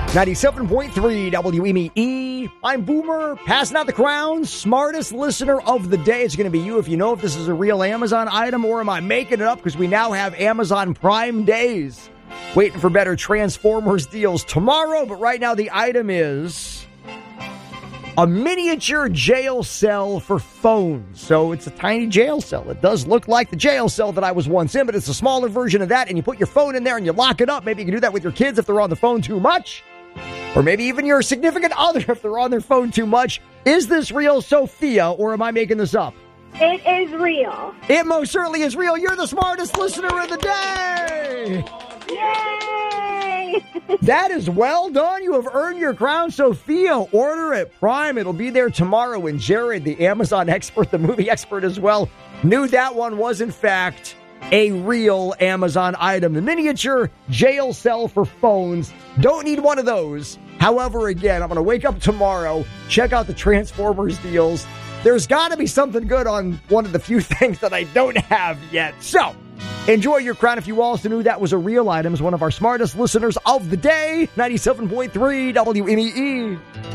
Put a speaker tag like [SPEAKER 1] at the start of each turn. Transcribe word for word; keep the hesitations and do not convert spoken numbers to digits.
[SPEAKER 1] ninety-seven point three W M E. I'm Boomer, passing out the crown. Smartest listener of the day is going to be you if you know if this is a real Amazon item or am I making it up because we now have Amazon Prime Days. Waiting for better Transformers deals tomorrow, but right now the item is a miniature jail cell for phones. So it's a tiny jail cell. It does look like the jail cell that I was once in, but it's a smaller version of that, and you put your phone in there and you lock it up. Maybe you can do that with your kids if they're on the phone too much. Or maybe even your significant other if they're on their phone too much. Is this real, Sophia, or am I making this up?
[SPEAKER 2] It is real.
[SPEAKER 1] It most certainly is real. You're the smartest listener of the day.
[SPEAKER 2] Yay!
[SPEAKER 1] That is well done. You have earned your crown, Sophia. Order at Prime. It'll be there tomorrow. And Jared, the Amazon expert, the movie expert as well, knew that one was, in fact, a real Amazon item. The miniature jail cell for phones. Don't need one of those. However, again, I'm going to wake up tomorrow, check out the Transformers deals. There's got to be something good on one of the few things that I don't have yet. So, enjoy your crown. If you also knew that was a real item, as one of our smartest listeners of the day, ninety-seven point three W M E E.